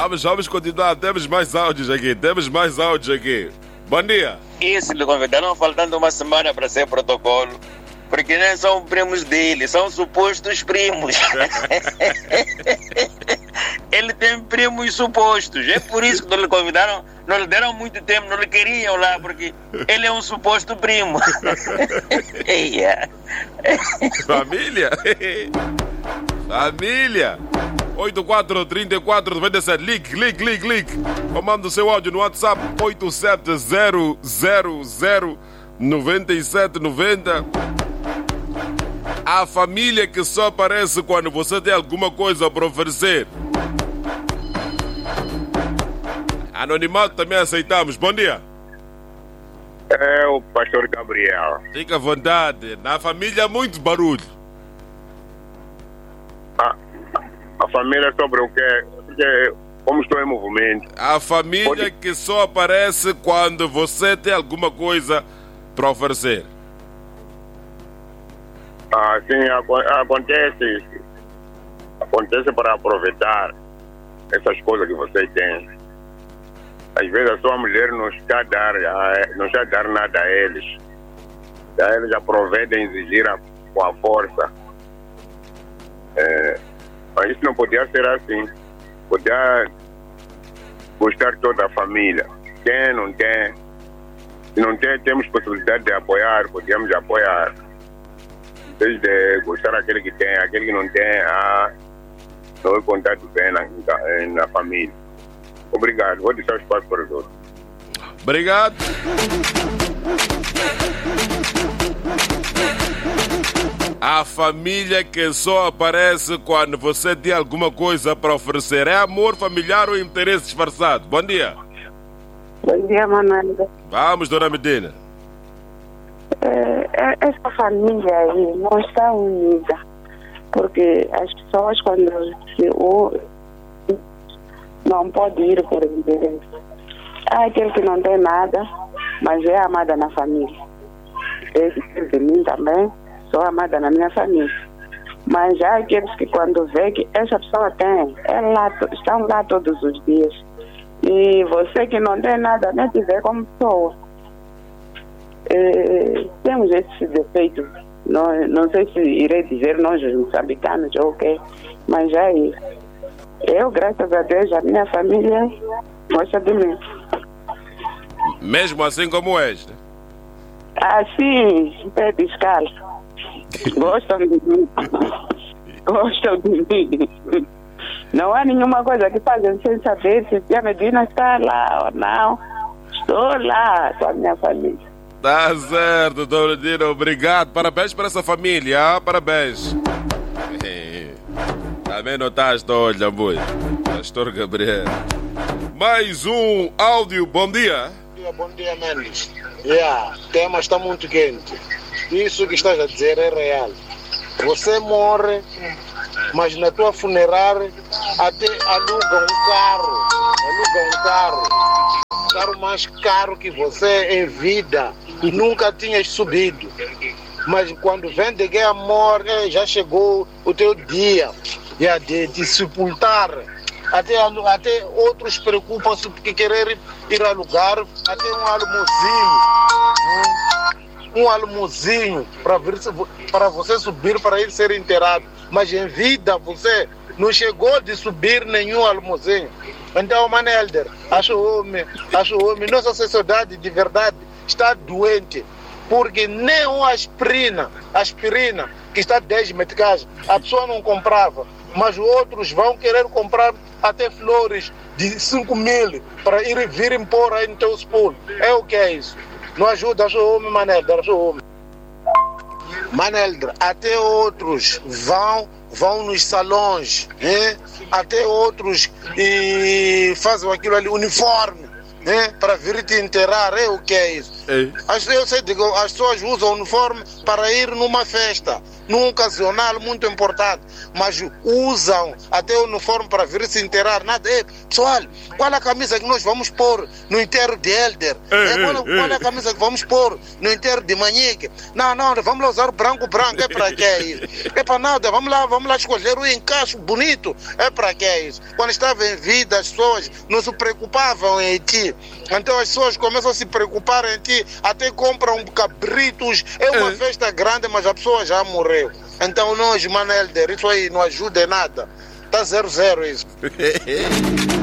Vamos continuar. Temos mais áudios aqui. Bom dia. Isso, lhe convidaram faltando uma semana para ser protocolo. Porque nem são primos dele, são supostos primos. Ele tem primos supostos. É por isso que não lhe convidaram, não lhe deram muito tempo, não lhe queriam lá, porque ele é um suposto primo. Família. 843497. Ligue. Comanda o seu áudio no WhatsApp 870009790. A família que só aparece quando você tem alguma coisa para oferecer. Anonimato também aceitamos. Bom dia. É o pastor Gabriel. Fica à vontade. Na família, muito barulho. A família sobre o quê? Porque como estou em movimento. A família que só aparece quando você tem alguma coisa para oferecer. Sim, acontece para aproveitar essas coisas que você tem. Às vezes a sua mulher não está a dar nada a eles. Daí eles aproveitam e exigir com a força. Mas isso não podia ser assim. Podia gostar toda a família. Quem não tem, se não tem, temos possibilidade de apoiar, podíamos apoiar. Desde gostar daquele que tem, aquele que não tem, não é contato bem na família. Obrigado, vou deixar o espaço para os outros. Obrigado. A família que só aparece quando você tem alguma coisa para oferecer. É amor familiar ou interesse disfarçado? Bom dia. Bom dia, Manuel. Vamos, dona Medina. Essa família aí não está unida, porque as pessoas quando não podem ir por interesse. Há aquele que não tem nada, mas é amada na família. Esse de mim também, sou amada na minha família. Mas há aqueles que quando vê que essa pessoa tem, estão lá todos os dias. E você que não tem nada, nem te vê como pessoa. Temos esse defeito. Não sei se irei dizer nós os moçambicanos ou o quê, mas já é isso. Eu, graças a Deus, a minha família gosta de mim. Mesmo assim como és? Assim, pé de escala. Gostam de mim. Gostam de mim. Não há nenhuma coisa que fazem sem saber se a Medina está lá ou não. Estou lá com a minha família. Tá certo, dona Medina. Obrigado. Parabéns para essa família. Parabéns. Também notaste, olha, boi. Pastor Gabriel. Mais um áudio. Bom dia. Bom dia, Mendes. O tema está muito quente. Isso que estás a dizer é real. Você morre, mas na tua funerária até aluga um carro. Um carro mais caro que você em vida nunca tinhas subido. Mas quando vem de guerra morre, já chegou o teu dia de sepultar. Até outros preocupam-se porque querer ir alugar até um almozinho para você subir para ir ser enterrado. Mas em vida você não chegou de subir nenhum almozinho. Então, Manelder, acho homem, nossa sociedade de verdade está doente. Porque nem uma aspirina que está 10 meticais, a pessoa não comprava. Mas outros vão querer comprar até flores de 5 mil para virem pôr aí no teu spool. É o que é isso? Não ajuda, acho homem, Manelder, acho homem. Manelder, até outros vão nos salões, até outros fazem aquilo ali, uniforme, para vir te enterrar, o que é isso? Eu sei, as pessoas usam uniforme para ir numa festa. num ocasional muito importante, mas usam até o uniforme para vir se enterrar. Nada. Pessoal, qual é a camisa que nós vamos pôr no enterro de Helder? Qual é a camisa que vamos pôr no enterro de Manique? Não, vamos lá usar o branco, é para que isso? É para nada, vamos lá escolher o encaixe bonito, é para que isso? Quando estava em vida, as pessoas não se preocupavam em ti, então as pessoas começam a se preocupar em ti, até compram cabritos, é uma festa grande, mas a pessoa já morreu. Então nós, Mano Helder, isso aí não ajuda em nada, está 0-0 isso.